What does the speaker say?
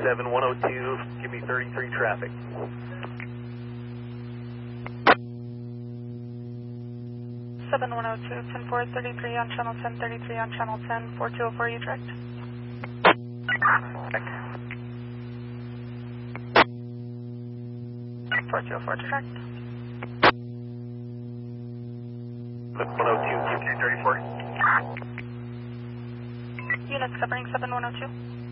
7102, give me 33 traffic. Seven 102, 10-4, 33 on channel 10, 33 on channel 10, 4204, you direct. 4204 direct. 102, 234. Units covering 7102.